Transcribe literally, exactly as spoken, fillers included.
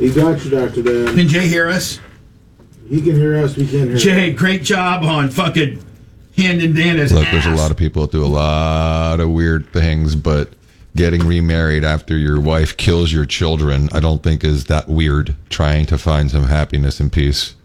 You got you, Doctor Dan. Can Jay hear us? He can hear us. We can't hear Jay, him. great job on fucking handing Dana's Look, ass. there's a lot of people that do a lot of weird things, but getting remarried after your wife kills your children, I don't think is that weird. Trying to find some happiness and peace.